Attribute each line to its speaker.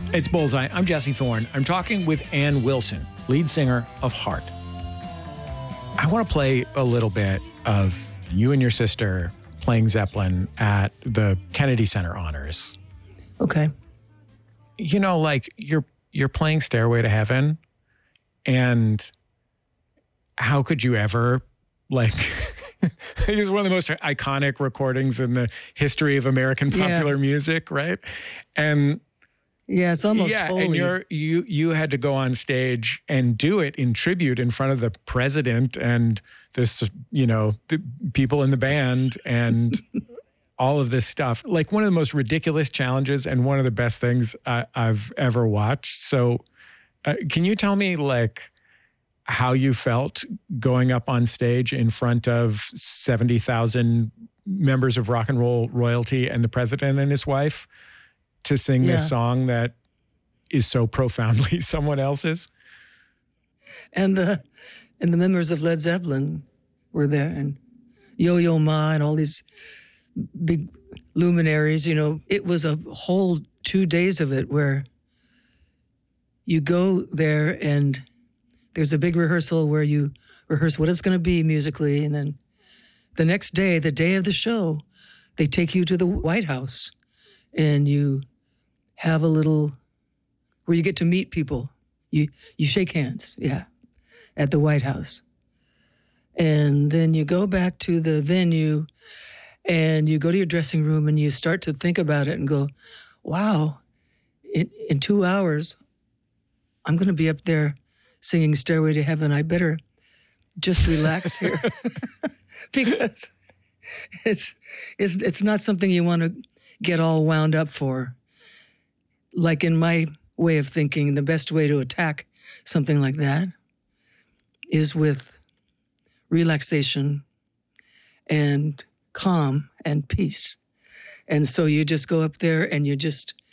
Speaker 1: It's Bullseye. I'm Jesse Thorne. I'm talking with Ann Wilson, lead singer of Heart. I want to play a little bit of you and your sister playing Zeppelin at the Kennedy Center Honors.
Speaker 2: Okay.
Speaker 1: You know, like you're playing Stairway to Heaven, and how could you ever, like, it is one of the most iconic recordings in the history of American popular music, right? And
Speaker 2: yeah, it's almost holy.
Speaker 1: And you had to go on stage and do it in tribute in front of the president and this, the people in the band and all of this stuff. Like one of the most ridiculous challenges and one of the best things I've ever watched. So can you tell me like how you felt going up on stage in front of 70,000 members of rock and roll royalty and the president and his wife to sing this song that is so profoundly someone else's?
Speaker 2: And the members of Led Zeppelin were there, and Yo-Yo Ma and all these big luminaries. It was a whole 2 days of it where you go there and there's a big rehearsal where you rehearse what it's going to be musically, and then the next day, the day of the show, they take you to the White House and you have a little where you get to meet people. You shake hands, at the White House. And then you go back to the venue and you go to your dressing room and you start to think about it and go, wow, in 2 hours, I'm going to be up there singing Stairway to Heaven. I better just relax here. Because it's not something you want to get all wound up for. Like in my way of thinking, the best way to attack something like that is with relaxation and calm and peace. And so you just go up there and you just